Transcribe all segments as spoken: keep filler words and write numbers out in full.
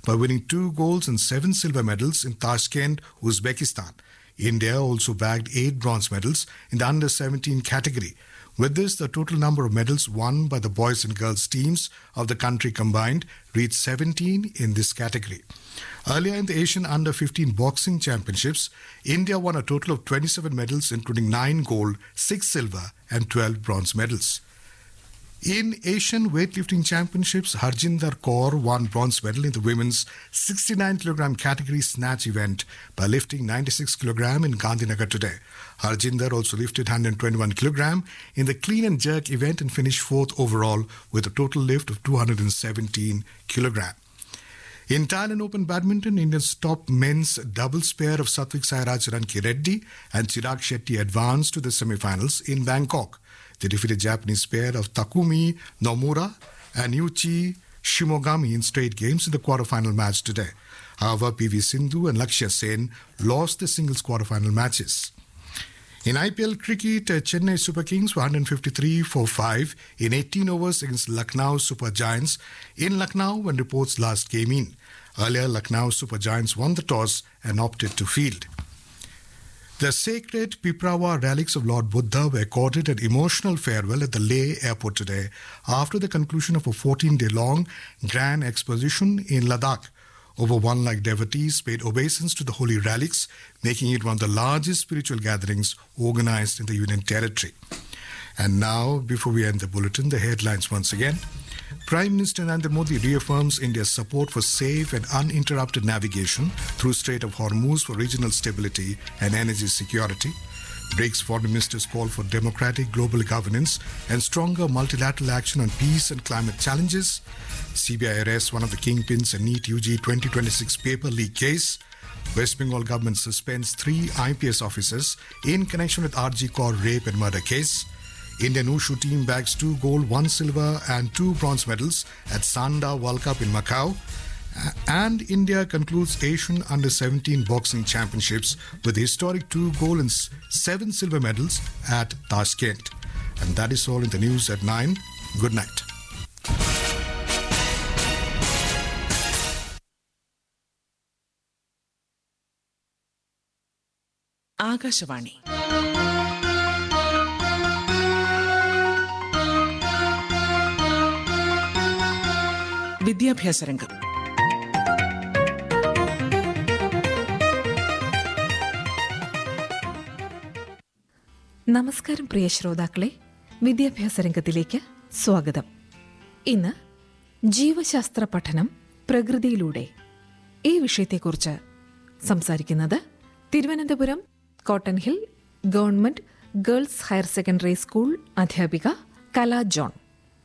by winning two golds and seven silver medals in Tashkent, Uzbekistan. India also bagged eight bronze medals in the under seventeen category. With this, the total number of medals won by the boys and girls teams of the country combined reached seventeen in this category. Earlier in the Asian under fifteen boxing championships, India won a total of twenty-seven medals, including nine gold, six silver and twelve bronze medals. In Asian weightlifting championships, Harjinder Kaur won bronze medal in the women's sixty-nine kilogram category snatch event by lifting ninety-six kilogram in Gandhinagar today. Harjinder also lifted one hundred twenty-one kilogram in the clean and jerk event and finished fourth overall with a total lift of two hundred seventeen kilogram. In Thailand Open Badminton, India's top men's doubles pair of Satvik Sairaj Ranki Reddy and Chirag Shetty advanced to the semi-finals in Bangkok. They defeated Japanese pair of Takumi Nomura and Yuichi Shimogami in straight games in the quarter-final match today. However, P V Sindhu and Lakshya Sen lost the singles quarter-final matches. In I P L cricket, Chennai Super Kings were one hundred fifty-three for five in eighteen overs against Lucknow Super Giants in Lucknow when reports last came in. Earlier, Lucknow Super Giants won the toss and opted to field. The sacred Piprawa relics of Lord Buddha were accorded an emotional farewell at the Leh airport today after the conclusion of a fourteen-day-long grand exposition in Ladakh. Over one lakh devotees paid obeisance to the holy relics, making it one of the largest spiritual gatherings organized in the Union Territory. And now, before we end the bulletin, the headlines once again. Prime Minister Narendra Modi reaffirms India's support for safe and uninterrupted navigation through Strait of Hormuz for regional stability and energy security. BRICS foreign ministers call for democratic global governance and stronger multilateral action on peace and climate challenges. C B I arrests one of the kingpins in NEET U G twenty twenty-six paper leak case. West Bengal government suspends three I P S officers in connection with R G Kar rape and murder case. Indian Wushu team bags two gold, one silver and two bronze medals at Sanda World Cup in Macau. And India concludes Asian under seventeen boxing championships with historic two gold and seven silver medals at Tashkent. And that is all in the news at nine. Good night. Akashvani വിദ്യാഭ്യാസ രംഗം. നമസ്കാരം പ്രിയ ശ്രോതാക്കളെ, വിദ്യാഭ്യാസ രംഗത്തിലേക്ക് സ്വാഗതം. ഇന്ന് ജീവശാസ്ത്ര പഠനം പ്രകൃതിയിലൂടെ ഈ വിഷയത്തെക്കുറിച്ച് സംസാരിക്കുന്നത് Thiruvananthapuram cotton hill government girls higher secondary school അധ്യാപിക കല ജോൺ.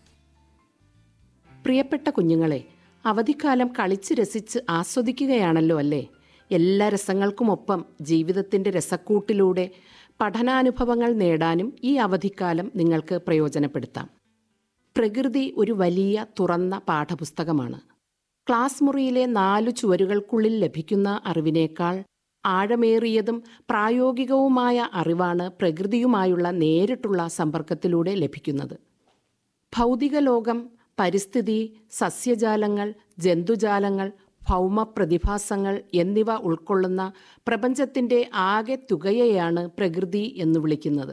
പ്രിയപ്പെട്ട കുഞ്ഞുങ്ങളെ, അവധിക്കാലം കളിച്ച് രസിച്ച് ആസ്വദിക്കുകയാണല്ലോ അല്ലേ? എല്ലാ രസങ്ങൾക്കുമൊപ്പം ജീവിതത്തിന്റെ രസക്കൂട്ടിലൂടെ പഠനാനുഭവങ്ങൾ നേടാനും ഈ അവധിക്കാലം നിങ്ങൾക്ക് പ്രയോജനപ്പെടുത്താം. പ്രകൃതി ഒരു വലിയ തുറന്ന പാഠപുസ്തകമാണ്. ക്ലാസ് മുറിയിലെ നാലു ചുവരുകൾക്കുള്ളിൽ ലഭിക്കുന്ന അറിവിനേക്കാൾ ആഴമേറിയതും പ്രായോഗികവുമായ അറിവാണ് പ്രകൃതിയുമായുള്ള നേരിട്ടുള്ള സമ്പർക്കത്തിലൂടെ ലഭിക്കുന്നത്. ഭൗതിക ലോകം, പരിസ്ഥിതി, സസ്യജാലങ്ങൾ, ജന്തുജാലങ്ങൾ, ഭൗമ പ്രതിഭാസങ്ങൾ എന്നിവ ഉൾക്കൊള്ളുന്ന പ്രപഞ്ചത്തിൻ്റെ ആകെ തുകയെയാണ് പ്രകൃതി എന്ന് വിളിക്കുന്നത്.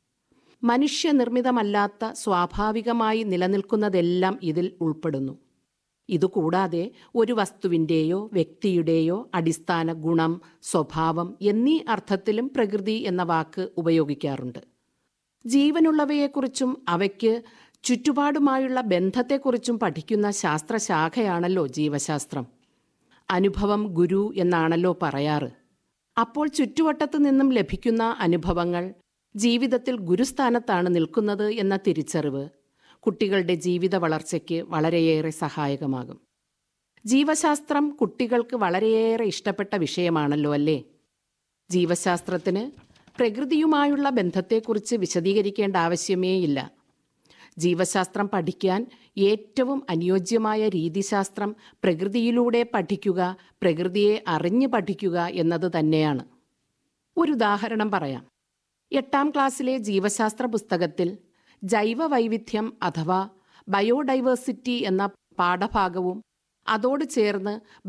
മനുഷ്യനിർമ്മിതമല്ലാത്ത സ്വാഭാവികമായി നിലനിൽക്കുന്നതെല്ലാം ഇതിൽ ഉൾപ്പെടുന്നു. ഇതുകൂടാതെ ഒരു വസ്തുവിൻ്റെയോ വ്യക്തിയുടെയോ അടിസ്ഥാന ഗുണം, സ്വഭാവം എന്നീ അർത്ഥത്തിലും പ്രകൃതി എന്ന വാക്ക് ഉപയോഗിക്കാറുണ്ട്. ജീവനുള്ളവയെക്കുറിച്ചും അവയ്ക്ക് ചുറ്റുപാടുമായുള്ള ബന്ധത്തെക്കുറിച്ചും പഠിക്കുന്ന ശാസ്ത്രശാഖയാണല്ലോ ജീവശാസ്ത്രം. അനുഭവം ഗുരു എന്നാണല്ലോ പറയാറ്. അപ്പോൾ ചുറ്റുവട്ടത്തു നിന്നും ലഭിക്കുന്ന അനുഭവങ്ങൾ ജീവിതത്തിൽ ഗുരുസ്ഥാനത്താണ് നിൽക്കുന്നത് എന്ന തിരിച്ചറിവ് കുട്ടികളുടെ ജീവിത വളർച്ചയ്ക്ക് വളരെയേറെ സഹായകമാകും. ജീവശാസ്ത്രം കുട്ടികൾക്ക് വളരെയേറെ ഇഷ്ടപ്പെട്ട വിഷയമാണല്ലോ അല്ലേ? ജീവശാസ്ത്രത്തിന് പ്രകൃതിയുമായുള്ള ബന്ധത്തെക്കുറിച്ച് വിശദീകരിക്കേണ്ട ആവശ്യമേയില്ല. ജീവശാസ്ത്രം പഠിക്കാൻ ഏറ്റവും അനുയോജ്യമായ രീതിശാസ്ത്രം പ്രകൃതിയിലൂടെ പഠിക്കുക, പ്രകൃതിയെ അറിഞ്ഞ് പഠിക്കുക എന്നത് തന്നെയാണ്. ഒരു ഉദാഹരണം പറയാം. എട്ടാം ക്ലാസ്സിലെ ജീവശാസ്ത്ര പുസ്തകത്തിൽ ജൈവ വൈവിധ്യം അഥവാ ബയോഡൈവേഴ്സിറ്റി എന്ന പാഠഭാഗവും അതോട് ചേർന്ന്